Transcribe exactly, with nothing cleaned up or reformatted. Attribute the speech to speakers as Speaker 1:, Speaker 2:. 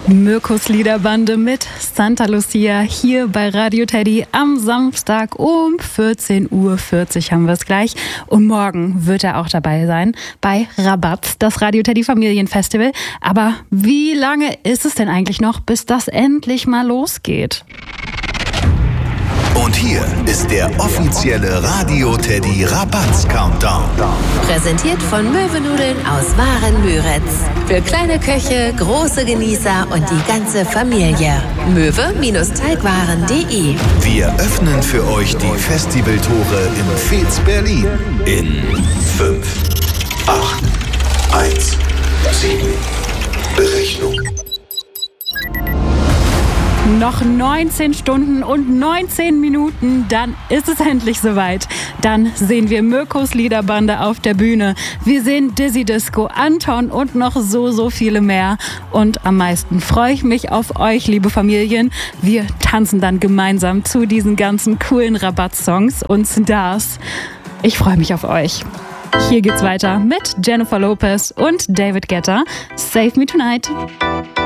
Speaker 1: Mirkos Liederbande mit Santa Lucia hier bei Radio Teddy am Samstag um vierzehn Uhr vierzig haben wir es gleich. Und morgen wird er auch dabei sein bei Rabatz, das Radio Teddy Familienfestival. Aber wie lange ist es denn eigentlich noch, bis das endlich mal losgeht?
Speaker 2: Und hier ist der offizielle Radio Teddy Rabatz Countdown.
Speaker 3: Präsentiert von Möwenudeln aus Waren-Müritz. Für kleine Köche, große Genießer und die ganze Familie. möwe Teigwaren punkt de.
Speaker 2: Wir öffnen für euch die Festivaltore in Veets, Berlin. In fünf, acht, eins, sieben. Berechnung.
Speaker 1: Noch neunzehn Stunden und neunzehn Minuten, dann ist es endlich soweit. Dann sehen wir Mirkos Liederbande auf der Bühne. Wir sehen Dizzy Disco, Anton und noch so, so viele mehr. Und am meisten freue ich mich auf euch, liebe Familien. Wir tanzen dann gemeinsam zu diesen ganzen coolen Rabatz-Songs und Stars. Ich freue mich auf euch. Hier geht's weiter mit Jennifer Lopez und David Guetta. Save Me Tonight.